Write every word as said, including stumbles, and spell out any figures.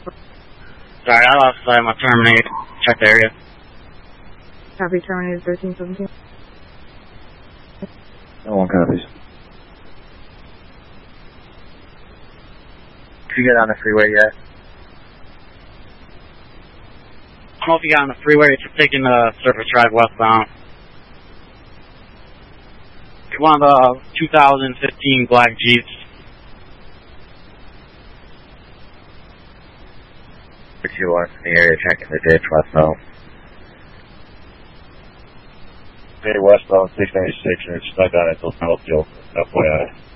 Sorry, I lost uh, my Terminator. Check the area. Copy, Terminator thirteen seventeen. No one copies. Did you get on the freeway yet? I don't know if you got on the freeway, if you're taking the Surface Drive westbound. One of the two thousand fifteen black Jeeps. two one from the area, checking the ditch westbound. Hey, westbound six ninety-six, and it's stuck on it till Southfield, F Y I.